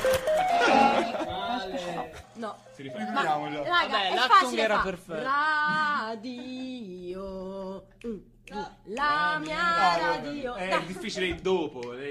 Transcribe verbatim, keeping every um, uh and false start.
No. Si riflettiamolo. Raga, Vabbè, è l'Actung facile era fa. perfetto. Radio. Mm. La mia No, radio. è Dai. difficile il dopo.